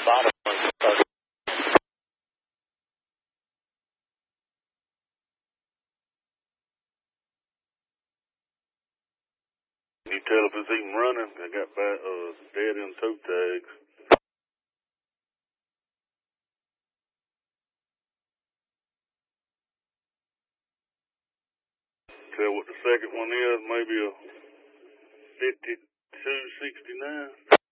bottom one. Can you tell if it's even running? I got dead end toe tags. Tell what the second one is, maybe a 5269.